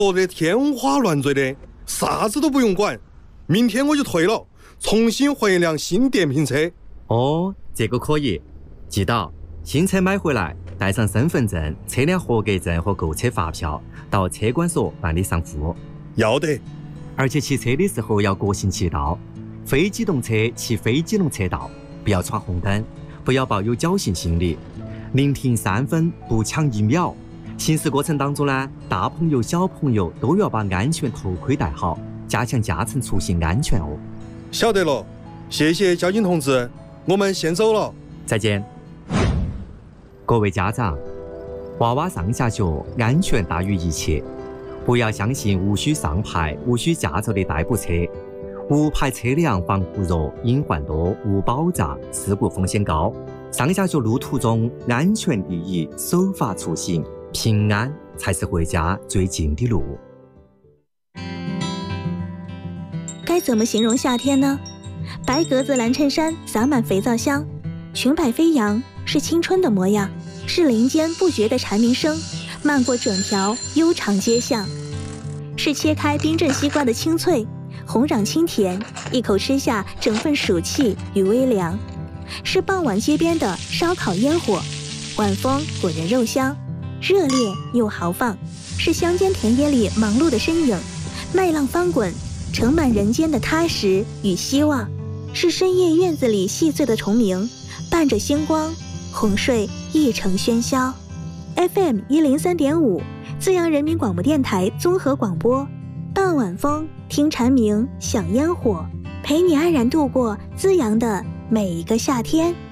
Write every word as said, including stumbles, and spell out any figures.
说得天花乱坠的，啥子都不用管。明天我就退了，重新换一辆新电瓶车。 哦，这个可以。记到，新车买回来，带上身份证、车辆合格证和购车发票，到车管所办理上户。 要得。 而且骑车的时候要各行其道，非机动车骑非机动车道，不要闯红灯，不要抱有侥幸心理。临停三分，不抢一秒。行驶过程当中呢，大朋友小朋友都要把安全头盔戴好，加强驾乘出行安全哦。 晓得了，谢谢交警同志，我们先走了。 再见。各位家长，娃娃上下学安全大于一切，不要相信无需上牌、无需驾照的代步车。无牌车辆防护弱，隐患多，无保障，事故风险高。上下学路途中，安全第一，守法出行，平安才是回家最近的路。 该怎么形容夏天呢？白格子蓝衬衫洒满肥皂香，裙摆飞扬，是青春的模样，是林间不绝的蝉鸣声，漫过整条悠长街巷，是切开冰镇西瓜的清脆，红壤清甜，一口吃下整份暑气与微凉，是傍晚街边的烧烤烟火，晚风裹人肉香，热烈又豪放，是乡间田野里忙碌的身影，麦浪翻滚，盛满人间的踏实与希望，是深夜院子里细碎的虫鸣，伴着星光，哄睡一城喧嚣。 F M 一零三点五，资阳人民广播电台综合广播，傍晚风，听蝉鸣，享烟火，陪你安然度过资阳的每一个夏天。